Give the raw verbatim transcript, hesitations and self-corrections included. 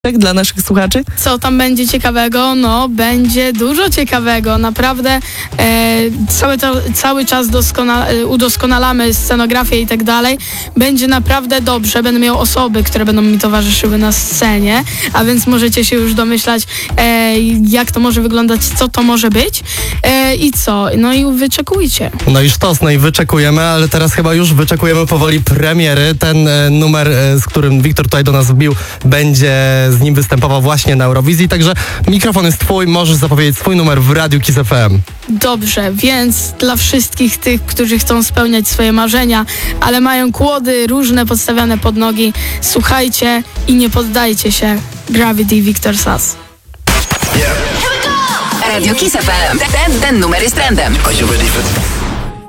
dla naszych słuchaczy? Co tam będzie ciekawego? No, będzie dużo ciekawego. Naprawdę e, cały, to, cały czas doskona, udoskonalamy scenografię i tak dalej. Będzie naprawdę dobrze. Będę miał osoby, które będą mi towarzyszyły na scenie, a więc możecie się już domyślać, e, jak to może wyglądać, co to może być e, i co. No i wyczekujcie. No i sztos, no i wyczekujemy, ale teraz chyba już wyczekujemy powoli premiery. Ten e, numer, e, z którym Wiktor tutaj do nas wbił, będzie z nim występował właśnie na Eurowizji, także mikrofon jest twój, możesz zapowiedzieć swój numer w Radiu Kiss F M. Dobrze, więc dla wszystkich tych, którzy chcą spełniać swoje marzenia, ale mają kłody różne podstawiane pod nogi, słuchajcie i nie poddajcie się. Gravity, Victor Sass. Radio Kiss F M. Ten, ten numer jest trendem. Are you ready for